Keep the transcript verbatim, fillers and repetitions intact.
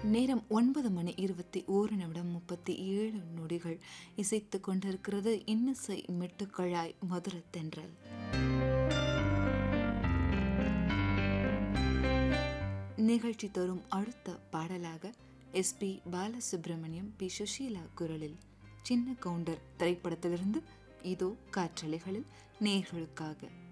நேரம் ஒன்பது மணி இருபத்தி ஓரு நிமிடம் முப்பத்தி ஏழு நொடிகள். இசைத்து கொண்டிருக்கிறது இன்னிசை மெட்டுக்கழாய் மதுர தென்றல். நிகழ்ச்சி தரும் அடுத்த பாடலாக S B Balasubramaniam, B Sushila குரலில் சின்ன கவுண்டர் திரைப்படத்திலிருந்து இதோ காற்றலைகளில் நேர்களுக்காக.